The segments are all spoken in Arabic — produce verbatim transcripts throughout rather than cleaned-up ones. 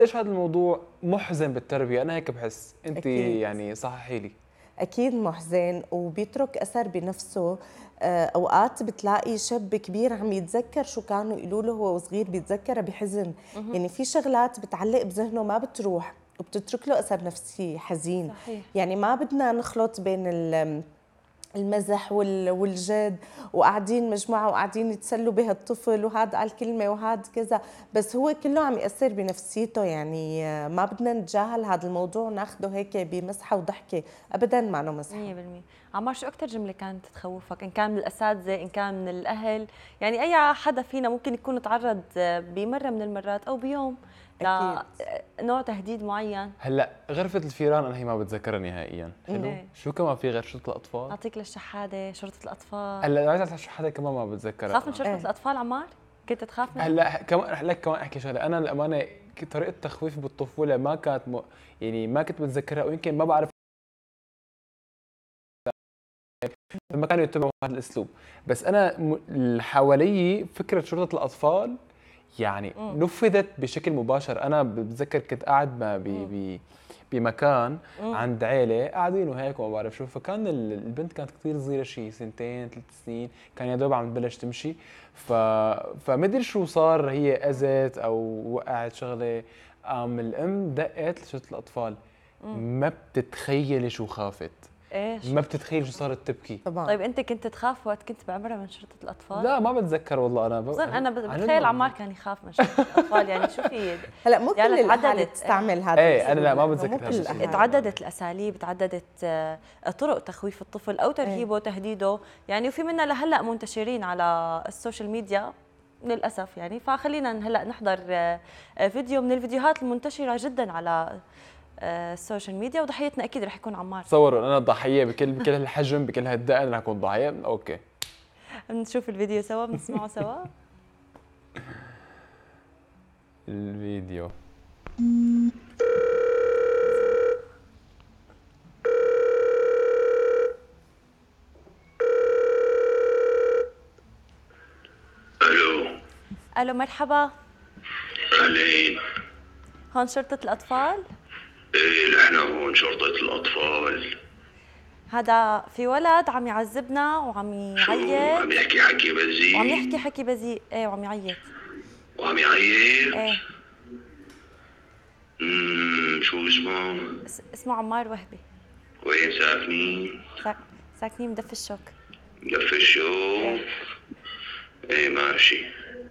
ايش هذا الموضوع محزن بالتربيه؟ انا هيك بحس. انت أكيد. يعني صححي لي. أكيد محزن وبيترك أثر بنفسه. آه، أوقات بتلاقي شاب كبير عم يتذكر شو كانوا يقولوا له وهو صغير، بيتذكرها بحزن. يعني في شغلات بتعلق بذهنه ما بتروح وبتترك له أثر نفسي حزين. صحيح. يعني ما بدنا نخلط بين ال المزح والجد وقاعدين مجموعة وقاعدين يتسلوا بهالطفل وهذا قال كلمة وهذا كذا، بس هو كله عم يأثر بنفسيته. يعني ما بدنا نتجاهل هذا الموضوع وناخده هيك بمسحة وضحكة، أبدا ما له مسحة. مية بالمية. عمار، شو أكتر جملة كانت تخوفك؟ إن كان من الأساتذة، إن كان من الأهل، يعني أي حدا فينا ممكن يكون تعرض بمرة من المرات أو بيوم لنوع تهديد معين. هلا غرفه الفيران انا هي ما بتذكرها نهائيا. حلو. إيه. شو كمان في غير شرطه الاطفال؟ أعطيك للشحادة، شرطة الأطفال. هلا عايز شو حدا كمان ما بتذكرها. خاف من شرطة إيه. الأطفال عمار؟ كنت تخاف منها؟ هلا كمان رح لك كمان احكي شغله. انا الامانه طريقه تخويفي بالطفوله ما كانت م... يعني ما كنت بتذكرها، ويمكن ما بعرف ما كانوا يتبعوا هذا الاسلوب. بس انا م... اللي حوالي فكره شرطه الاطفال يعني مم. نفذت بشكل مباشر. انا بتذكر كنت قاعد ما ب... ب... بمكان مم. عند عيله قاعدين وهيك وما بعرف شو، فكان البنت كانت كثير صغيره، شيء سنتين ثلاث سنين، كان يا دوب عم تبلش تمشي. ف فمدري شو صار، هي اذت او وقعت شغله. قام الام دقت لشرطه الاطفال. ما بتتخيلي شو خافت، ايش؟ ما بتتخيل شو صارت تبكي. طبعا. طيب انت كنت تخاف وقت كنت بعمرها من شرطة الأطفال؟ لا ما بتذكر والله. انا بظن انا عن بتخيل جد عمار كان يخاف من شرطة الأطفال. يعني شو في هلا مو كل يعني الاهالي تعددت. تستعمل هذا ايه انا لا ما الأسلوب، بتذكر مو كل هذا الشيء. الأهالي. تعددت الاساليب، تعددت آه، طرق تخويف الطفل او ترهيبه، تهديده. يعني وفي منها لهلا منتشرين على السوشيال ميديا للاسف. يعني فخلينا هلا نحضر آه، فيديو من الفيديوهات المنتشره جدا على آه، السوشيال ميديا، وضحيتنا اكيد رح يكون عمار. تصوروا انا الضحيه بكل بكل هالحجم بكل هالدقن رح اكون ضحيه. اوكي بنشوف الفيديو سوا، بنسمعه سوا. الفيديو. الو. الو مرحبا، اهلين. هون شرطة الأطفال. ايه نحن هون شرطة الأطفال. هذا في ولد عم يعذبنا وعم شو يعيط، عم يحكي حكي بذيء؟ وعم يحكي حكي بذيء. ايه وعم يعيط. وعم يعيط؟ ايه. امم شو اسمه؟ اس- اسمه عمار وهبي. وين ساكنين؟ ساك... ساكنين بدف الشوك. لف الشوف. ايه ماشي.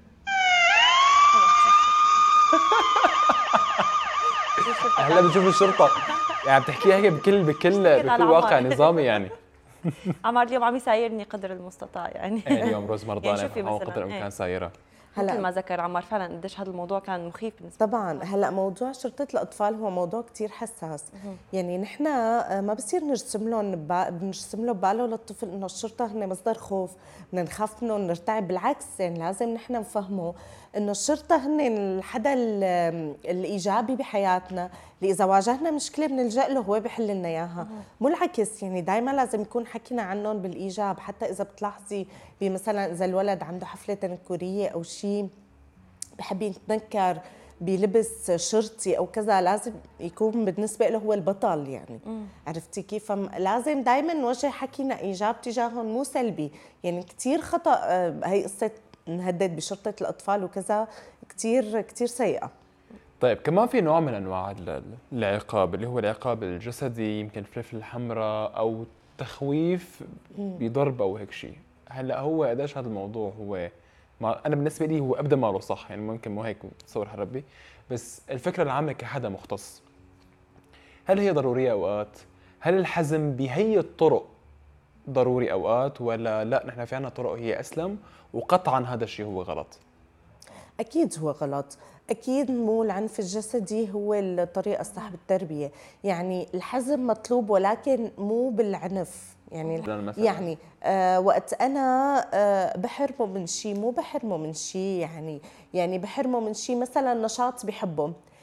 هلا بنشوف الشرطه يعني بتحكيها هيك بكل بكل بكل واقع نظامي يعني. عمار اليوم عم يسايرني قدر المستطاع يعني. إيه اليوم روز مرضانه يعني شوفي فحاول مثلاً، قدر الامكان إيه. سايره. مثل ما ذكر عمار فعلا قديش هذا الموضوع كان مخيف بالنسبه طبعا. هلا موضوع شرطة الأطفال هو موضوع كتير حساس. يعني نحن ما بصير نرسم لهم بنرسم له بباله للطفل إنه الشرطة هن مصدر خوف، بدنا نخاف منهم نرتعب. بالعكس، يعني لازم نحن نفهمه إنه الشرطة هن الحدا الإيجابي بحياتنا، اللي إذا واجهنا مشكلة بنلجأ له هو بحل لنا إياها، مو العكس. يعني دائما لازم يكون حكينا عنهم بالإيجاب. حتى إذا بتلاحظي مثلا إذا الولد عنده حفلة تنكرية أو شيء بحب يتنكر بلبس شرطي او كذا، لازم يكون بالنسبه له هو البطل. يعني مم. عرفتي كيف؟ لازم دائما نوجه حكينا ايجاب تجاههم مو سلبي. يعني كثير خطا هي قصه نهدد بشرطه الاطفال وكذا، كثير كثير سيئه. طيب كمان في نوع من انواع العقاب اللي هو العقاب الجسدي، يمكن فلفل الحمراء او تخويف بضرب او هيك شيء. هلا هو قديش هذا الموضوع هو ما انا بالنسبه لي هو ابدا ما له صح، يعني ممكن مو هيك تصور ربي، بس الفكره العامه كحدا مختص هل هي ضروريه اوقات؟ هل الحزم بهي الطرق ضروري اوقات ولا لا نحن في عنا طرق هي اسلم؟ وقطعا هذا الشيء هو غلط. اكيد هو غلط. اكيد مو العنف الجسدي هو الطريقه الصح بالتربيه. يعني الحزم مطلوب ولكن مو بالعنف. يعني يعني آه وقت انا آه بحرمه من شيء، مو بحرمه من شيء. يعني يعني بحرمه من شيء مثلا نشاط بحبه،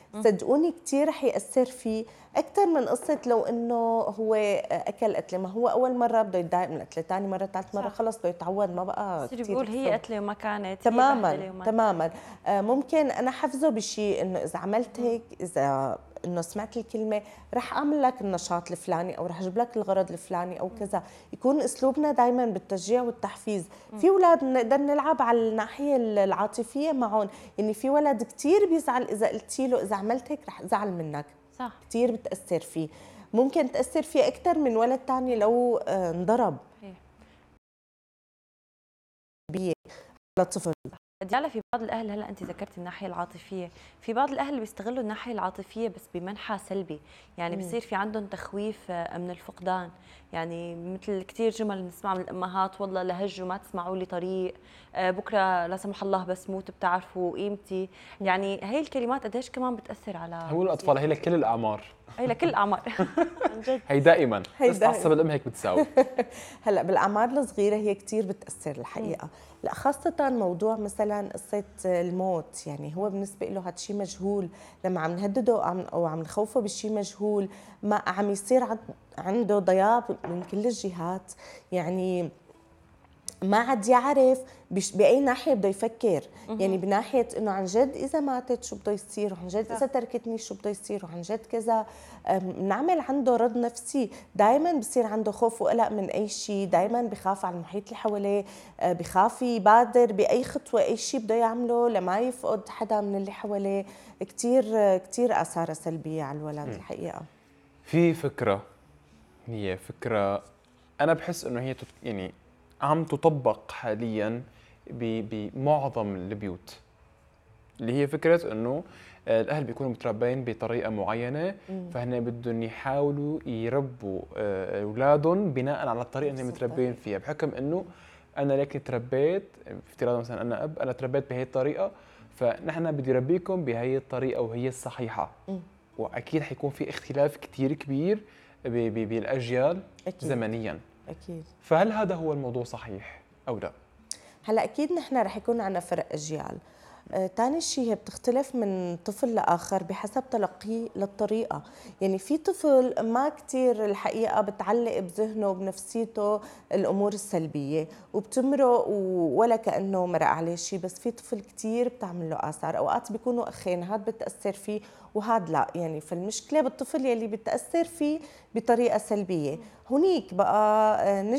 صدقوني كثير رح ياثر فيه اكثر من قصه لو انه هو اكل قتله. ما هو اول مره بده يتضايق من القتله، ثاني مره ثالث مره خلص بده يتعود، ما بقى بصير كثير بيقول هي قتله وما كانت، تماما تماما. آه ممكن انا حفظه بشيء انه اذا عملت هيك، اذا انه سمعت الكلمه رح اعمل لك النشاط الفلاني او رح اجيب لك الغرض الفلاني او كذا. يكون اسلوبنا دائما بالتشجيع والتحفيز. في اولاد بنقدر نلعب على الناحيه العاطفيه معهم، يعني في ولد كثير بيزعل اذا قلتي له اذا عملت هيك رح ازعل منك، صح، كثير بتاثر فيه. ممكن تاثر فيه اكثر من ولد ثاني لو انضرب بيه لطفل. ديالا في بعض الاهل، هلا انت ذكرتي الناحيه العاطفيه، في بعض الاهل بيستغلوا الناحيه العاطفيه بس بمنحى سلبي، يعني بصير في عندهم تخويف من الفقدان، يعني مثل كثير جمل بنسمعها من الامهات، والله لهجوا ما تسمعوا لي طريق، بكره لا سمح الله بس موت بتعرفوا قيمتي، يعني هي الكلمات قديش كمان بتاثر على هو الاطفال، هي لكل الاعمار، هي لكل الاعمار عن جد، هي دائما هي بس تعصب الام هيك بتساوي. هلا بالاعمار الصغيره هي كثير بتاثر الحقيقه، لا خاصه موضوع مثلا قصه الموت، يعني هو بالنسبه له هذا شيء مجهول، لما عم نهدده او عم نخوفه بشيء مجهول ما عم يصير عنده ضياع من كل الجهات، يعني ما عاد يعرف باي ناحيه بده يفكر، يعني بناحيه انه عن جد اذا ماتت شو بده يصير، وعن جد اذا تركتني شو بده يصير، وعن جد كذا. بنعمل عنده رض نفسي، دائما بصير عنده خوف وقلق من اي شيء، دائما بخاف على المحيط اللي حواليه، بخاف يبادر باي خطوه اي شيء بده يعمله لما يفقد حدا من اللي حواليه. كثير كثير اثارها سلبيه على الولد الحقيقه. في فكره، هي فكره انا بحس انه هي يعني عم تطبق حاليا بمعظم البيوت، اللي هي فكره انه الاهل بيكونوا متربين بطريقه معينه، فهن بدهم يحاولوا يربوا اولادهم بناء على الطريقه اللي متربين فيها، بحكم انه انا لكن تربيت، افتراضا مثلا انا اب، انا تربيت بهي الطريقه، فنحن بدي ربيكم بهي الطريقه وهي الصحيحه. واكيد حيكون في اختلاف كثير كبير بالاجيال أكيد. زمنيا اكيد. فهل هذا هو الموضوع صحيح او لا؟ هلا اكيد نحن رح يكون عندنا فرق اجيال. ثاني آه، شيء هي بتختلف من طفل لاخر بحسب تلقيه للطريقه، يعني في طفل ما كثير الحقيقه بتعلق بذهنه وبنفسيته الامور السلبيه وبتمرق ولا كانه مرق عليه شيء، بس في طفل كثير بتعمل له اثار، اوقات بيكونوا اخين هاد بتاثر فيه وهاد لا، يعني فالمشكله بالطفل يلي بتاثر فيه بطريقه سلبيه. هنيك بقى